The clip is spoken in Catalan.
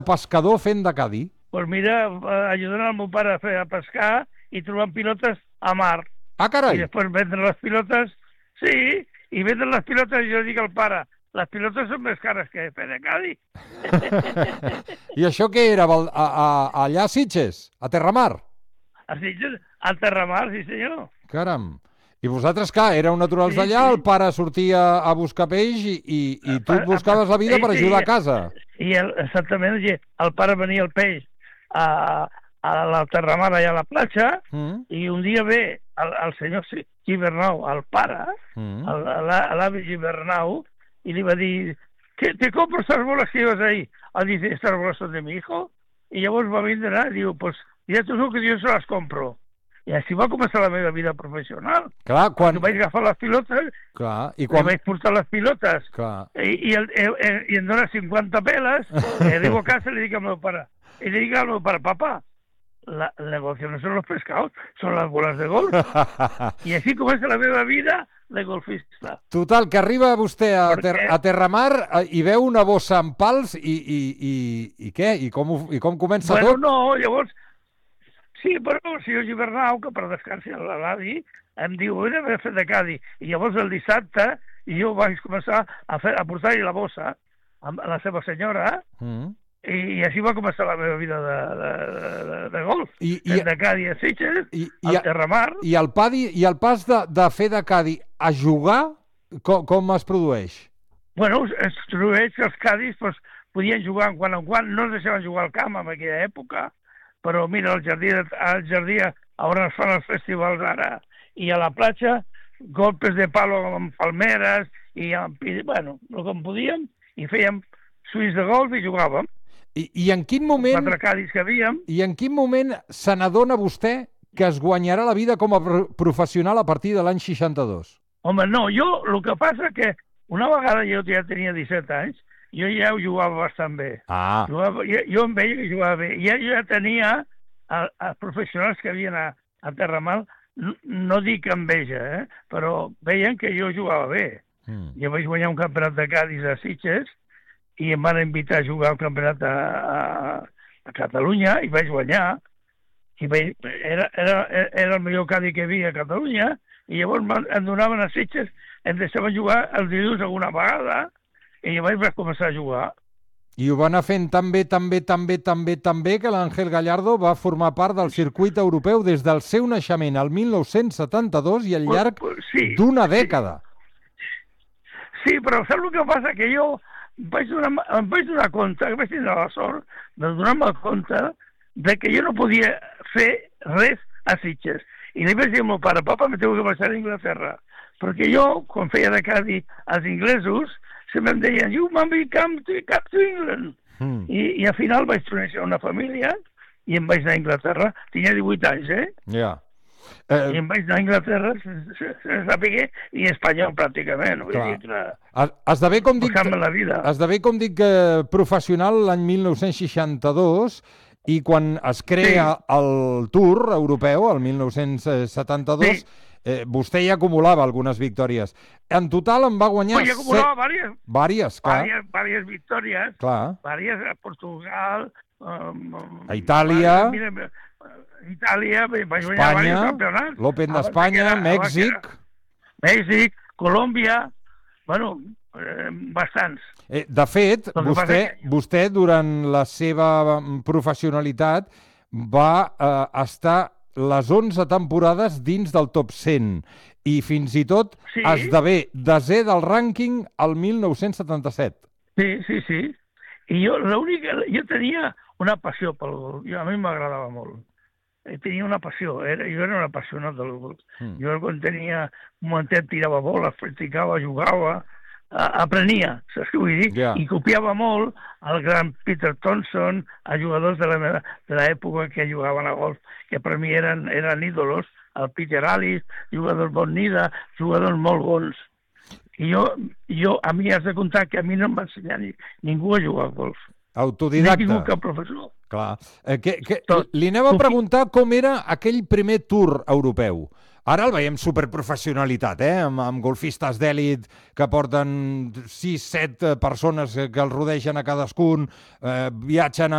pescador fent de cadi? Doncs mira, ajudant el meu pare a pescar i trobant pilotes a mar. Ah, I carai! després vendre les pilotes, sí, i vendre les pilotes, jo dic al pare, les pilotes són més cares que fer de cadi. I això què era? Allà a Sitges? A Terramar? A Sitges, al Terramar, sí senyor. Caram! I vosaltres, clar, éreu naturals Sí, d'allà, sí. el pare sortia a buscar peix i tu et buscaves la vida per ajudar a casa. Exactament, el pare venia el peix a la Terramar, allà a la platja, i un dia ve el senyor Gibernau, el pare, l'avi Gibernau, y le iba a decir, ¿te compro estas bolas que llevas ahí? Dice, estas bolas son de mi hijo. Y llavors va vindre, diu, pues ja t'ho dic que jo se les compro. I així va començar la meva vida professional. Clar, quan... Vaig agafar les pilotes, clar, i quan... vaig portar les pilotes, clar. I em dona 50 peles, i arribo a casa i li dic al meu pare, papà, el negocio no són los pescados, són les boles de golf. I així comença la meva vida de golfista. Total, que arriba vostè a Terramar i veu una bossa amb pals i què? I com comença tot? No, llavors... Sí, però el senyor Gibernau, que per descansar l'avi, em diu, vine a fer de cadi. I llavors el dissabte jo vaig començar a portar-hi la bossa a la seva senyora, i així va començar la meva vida de golf. De cadi a Sitges, al Terramar. I el pas de fer de cadi a jugar, com es produeix? Bueno, es produeix que els cadis podien jugar quan en quan, no es deixaven jugar al camp en aquella època, però mira, al jardí on es fan els festivals ara, i a la platja, golpes de palo amb palmeres, bueno, el que podíem, i fèiem swings de golf i jugàvem. I en quin moment... 4 cadis que havíem. I en quin moment se n'adona vostè que es guanyarà la vida com a professional a partir de l'any 62? Home, no, el que passa que una vegada jo ja tenia 17 anys, jo ja ho jugava bastant bé. Jo em veia que jugava bé. Jo ja tenia els professionals que havien a Terramar, no dic enveja, però veien que jo jugava bé. Jo vaig guanyar un campionat de cadis a Sitges i em van invitar a jugar al campionat a Catalunya i vaig guanyar. Era el millor cadi que hi havia a Catalunya i llavors em donaven a Sitges, em deixaven jugar els dilluns alguna vegada i jo vaig començar a jugar. I ho va anar fent tan bé que l'Àngel Gallardo va formar part del circuit europeu des del seu naixement al 1972 i al llarg d'una dècada. Sí, però saps el que passa? Que jo em vaig donar compte, que vaig tindre la sort de donar-me compte de que jo no podia fer res a Sitges. I li vaig dir al meu pare, papa, me tengo que marxar a Inglaterra. Perquè jo, quan feia de cadi als inglesos, sempre em deien, you mommy, come to England. I al final vaig conèixer una família i em vaig anar a Inglaterra. Tenia 18 anys, Ja. I em vaig anar a Inglaterra sense saber ni espanyol, pràcticament. Esdevé, com dic, professional l'any 1962 i quan es crea el Tour europeu, el 1972, vostè ja acumulava algunes victòries. En total en va guanyar... Ja acumulava diverses victòries. Clar. Diverses a Portugal, a Itàlia, vaig guanyar diversos campionats. l'Open d'Espanya, Mèxic, Colòmbia, bueno, bastants. De fet, vostè durant la seva professionalitat va estar les 11 temporades dins del top 100 i fins i tot esdevé desè del rànquing el 1977. Sí. I jo tenia una passió pel golf. A mi m'agradava molt. Tenia una passió. Jo era un apassionat del golf. Jo quan tenia un momentet tirava boles, practicava, jugava, aprenia, saps què vull dir? I copiava molt el gran Peter Thompson, els jugadors de l'època que jugaven a golf, que per mi eren ídolos, el Peter Alliss, jugadors Bonida, jugadors molt bons. I a mi has de comptar que a mi no em va ensenyar ningú a jugar a golf. Autodidacta. No he tingut cap professor. Clar. Li anem a preguntar com era aquell primer Tour europeu. Ara el veiem superprofessionalitat, amb golfistes d'èlit que porten 6-7 persones que el rodegen a cadascun, viatgen